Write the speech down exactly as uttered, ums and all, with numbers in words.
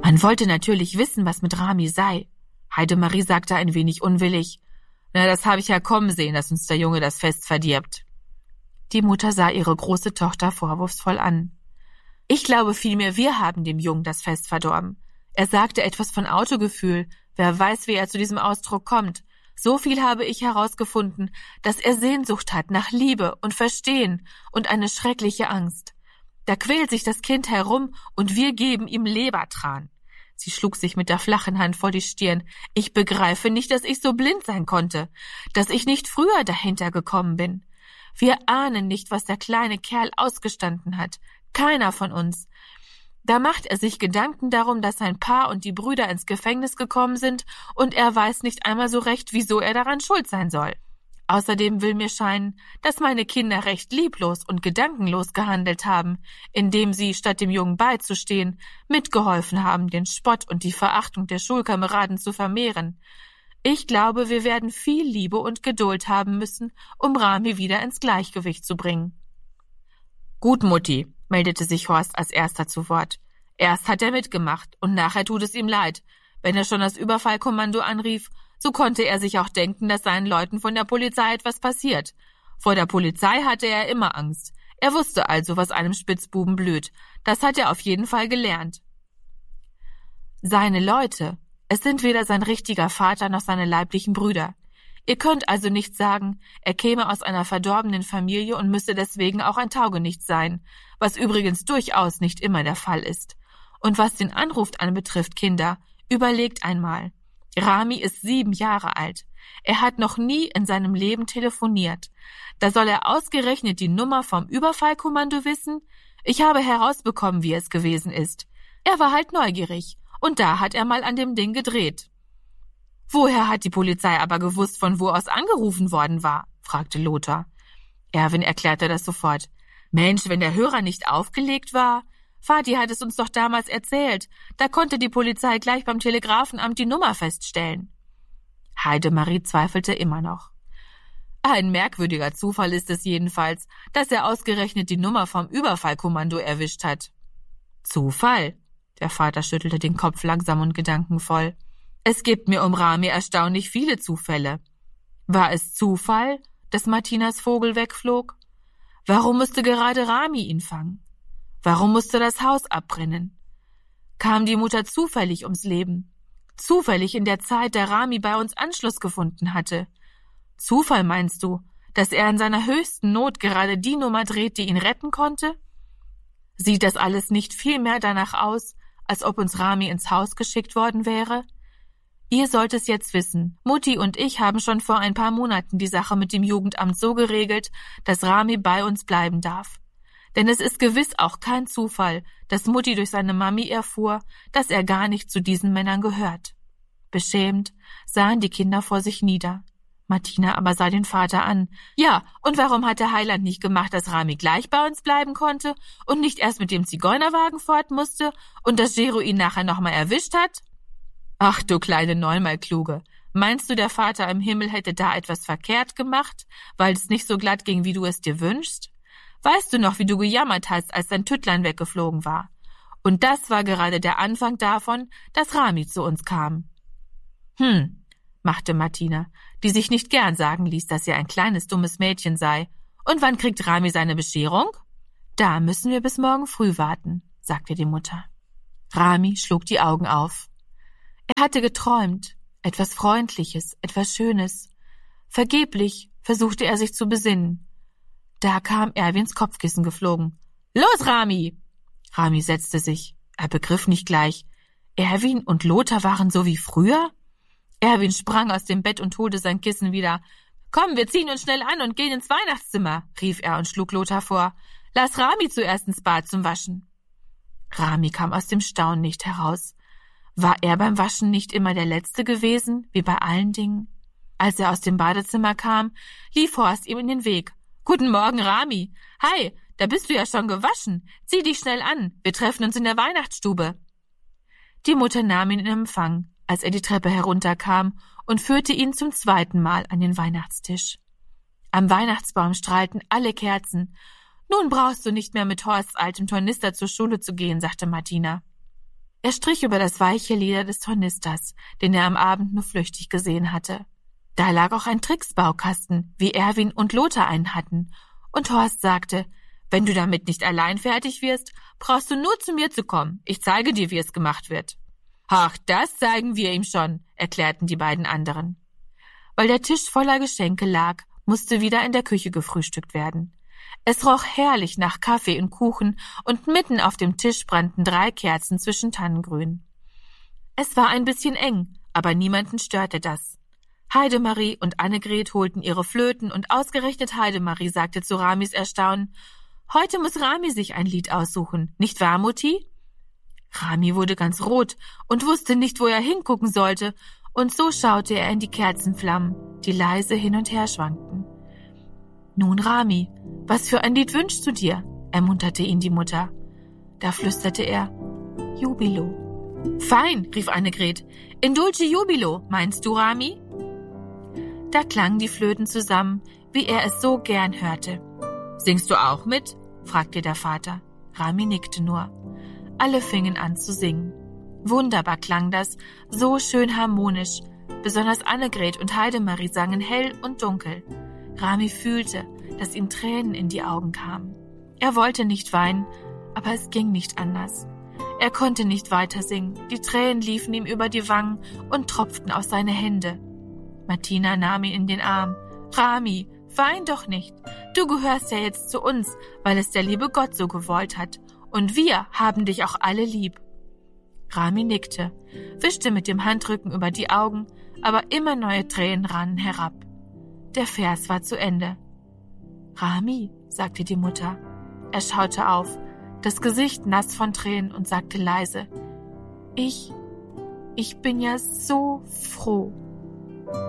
Man wollte natürlich wissen, was mit Rami sei. Heidemarie sagte ein wenig unwillig: »Na, das habe ich ja kommen sehen, dass uns der Junge das Fest verdirbt.« Die Mutter sah ihre große Tochter vorwurfsvoll an. »Ich glaube vielmehr, wir haben dem Jungen das Fest verdorben. Er sagte etwas von Autogefühl. Wer weiß, wie er zu diesem Ausdruck kommt. So viel habe ich herausgefunden, dass er Sehnsucht hat nach Liebe und Verstehen und eine schreckliche Angst. Da quält sich das Kind herum und wir geben ihm Lebertran.« Sie schlug sich mit der flachen Hand vor die Stirn. »Ich begreife nicht, dass ich so blind sein konnte, dass ich nicht früher dahinter gekommen bin. Wir ahnen nicht, was der kleine Kerl ausgestanden hat. Keiner von uns. Da macht er sich Gedanken darum, dass sein Paar und die Brüder ins Gefängnis gekommen sind und er weiß nicht einmal so recht, wieso er daran schuld sein soll. Außerdem will mir scheinen, dass meine Kinder recht lieblos und gedankenlos gehandelt haben, indem sie, statt dem Jungen beizustehen, mitgeholfen haben, den Spott und die Verachtung der Schulkameraden zu vermehren. Ich glaube, wir werden viel Liebe und Geduld haben müssen, um Rami wieder ins Gleichgewicht zu bringen.« »Gut, Mutti«, meldete sich Horst als erster zu Wort. »Erst hat er mitgemacht und nachher tut es ihm leid. Wenn er schon das Überfallkommando anrief, so konnte er sich auch denken, dass seinen Leuten von der Polizei etwas passiert. Vor der Polizei hatte er immer Angst. Er wusste also, was einem Spitzbuben blüht. Das hat er auf jeden Fall gelernt.« »Seine Leute, es sind weder sein richtiger Vater noch seine leiblichen Brüder. Ihr könnt also nicht sagen, er käme aus einer verdorbenen Familie und müsse deswegen auch ein Taugenichts sein, was übrigens durchaus nicht immer der Fall ist. Und was den Anruf anbetrifft, Kinder, überlegt einmal. Rami ist sieben Jahre alt. Er hat noch nie in seinem Leben telefoniert. Da soll er ausgerechnet die Nummer vom Überfallkommando wissen? Ich habe herausbekommen, wie es gewesen ist. Er war halt neugierig und da hat er mal an dem Ding gedreht.« »Woher hat die Polizei aber gewusst, von wo aus angerufen worden war?« fragte Lothar. Erwin erklärte das sofort. »Mensch, wenn der Hörer nicht aufgelegt war. Vati hat es uns doch damals erzählt. Da konnte die Polizei gleich beim Telegrafenamt die Nummer feststellen.« Heidemarie zweifelte immer noch. »Ein merkwürdiger Zufall ist es jedenfalls, dass er ausgerechnet die Nummer vom Überfallkommando erwischt hat.« »Zufall?« Der Vater schüttelte den Kopf langsam und gedankenvoll. »Es gibt mir um Rami erstaunlich viele Zufälle. War es Zufall, dass Martinas Vogel wegflog? Warum musste gerade Rami ihn fangen? Warum musste das Haus abbrennen? Kam die Mutter zufällig ums Leben? Zufällig in der Zeit, da Rami bei uns Anschluss gefunden hatte? Zufall meinst du, dass er in seiner höchsten Not gerade die Nummer dreht, die ihn retten konnte? Sieht das alles nicht viel mehr danach aus, als ob uns Rami ins Haus geschickt worden wäre? Ihr sollt es jetzt wissen. Mutti und ich haben schon vor ein paar Monaten die Sache mit dem Jugendamt so geregelt, dass Rami bei uns bleiben darf. Denn es ist gewiss auch kein Zufall, dass Mutti durch seine Mami erfuhr, dass er gar nicht zu diesen Männern gehört.« Beschämt sahen die Kinder vor sich nieder. Martina aber sah den Vater an. »Ja, und warum hat der Heiland nicht gemacht, dass Rami gleich bei uns bleiben konnte und nicht erst mit dem Zigeunerwagen fort musste und dass Gero ihn nachher nochmal erwischt hat?« »Ach, du kleine Neunmalkluge, meinst du, der Vater im Himmel hätte da etwas verkehrt gemacht, weil es nicht so glatt ging, wie du es dir wünschst? Weißt du noch, wie du gejammert hast, als dein Tüttlein weggeflogen war? Und das war gerade der Anfang davon, dass Rami zu uns kam.« »Hm«, machte Martina, die sich nicht gern sagen ließ, dass sie ein kleines, dummes Mädchen sei. »Und wann kriegt Rami seine Bescherung?« »Da müssen wir bis morgen früh warten«, sagte die Mutter. Rami schlug die Augen auf. Er hatte geträumt, etwas Freundliches, etwas Schönes. Vergeblich versuchte er sich zu besinnen. Da kam Erwins Kopfkissen geflogen. »Los, Rami!« Rami setzte sich. Er begriff nicht gleich. Erwin und Lothar waren so wie früher? Erwin sprang aus dem Bett und holte sein Kissen wieder. »Komm, wir ziehen uns schnell an und gehen ins Weihnachtszimmer«, rief er und schlug Lothar vor. »Lass Rami zuerst ins Bad zum Waschen.« Rami kam aus dem Staunen nicht heraus. War er beim Waschen nicht immer der Letzte gewesen, wie bei allen Dingen? Als er aus dem Badezimmer kam, lief Horst ihm in den Weg. »Guten Morgen, Rami. Hi, da bist du ja schon gewaschen. Zieh dich schnell an. Wir treffen uns in der Weihnachtsstube.« Die Mutter nahm ihn in Empfang, als er die Treppe herunterkam, und führte ihn zum zweiten Mal an den Weihnachtstisch. Am Weihnachtsbaum strahlten alle Kerzen. »Nun brauchst du nicht mehr mit Horsts altem Tornister zur Schule zu gehen«, sagte Martina. Er strich über das weiche Leder des Tornisters, den er am Abend nur flüchtig gesehen hatte. Da lag auch ein Tricksbaukasten, wie Erwin und Lothar einen hatten, und Horst sagte, wenn du damit nicht allein fertig wirst, brauchst du nur zu mir zu kommen. Ich zeige dir, wie es gemacht wird. Ach, das zeigen wir ihm schon, erklärten die beiden anderen. Weil der Tisch voller Geschenke lag, musste wieder in der Küche gefrühstückt werden. Es roch herrlich nach Kaffee und Kuchen, und mitten auf dem Tisch brannten drei Kerzen zwischen Tannengrün. Es war ein bisschen eng, aber niemanden störte das. Heidemarie und Annegret holten ihre Flöten, und ausgerechnet Heidemarie sagte zu Ramis Erstaunen, »Heute muss Rami sich ein Lied aussuchen, nicht wahr, Mutti?« Rami wurde ganz rot und wusste nicht, wo er hingucken sollte, und so schaute er in die Kerzenflammen, die leise hin und her schwankten. »Nun, Rami, was für ein Lied wünschst du dir?« ermunterte ihn die Mutter. Da flüsterte er, »Jubilo.« »Fein«, rief Annegret, »in dulce jubilo, meinst du, Rami?« Da klangen die Flöten zusammen, wie er es so gern hörte. »Singst du auch mit?« fragte der Vater. Rami nickte nur. Alle fingen an zu singen. Wunderbar klang das, so schön harmonisch. Besonders Annegret und Heidemarie sangen hell und dunkel. Rami fühlte, dass ihm Tränen in die Augen kamen. Er wollte nicht weinen, aber es ging nicht anders. Er konnte nicht weiter singen. Die Tränen liefen ihm über die Wangen und tropften aus seine Hände. Martina nahm ihn in den Arm. »Rami, wein doch nicht. Du gehörst ja jetzt zu uns, weil es der liebe Gott so gewollt hat. Und wir haben dich auch alle lieb.« Rami nickte, wischte mit dem Handrücken über die Augen, aber immer neue Tränen rannen herab. Der Vers war zu Ende. »Rami«, sagte die Mutter. Er schaute auf, das Gesicht nass von Tränen, und sagte leise, »Ich, ich bin ja so froh.«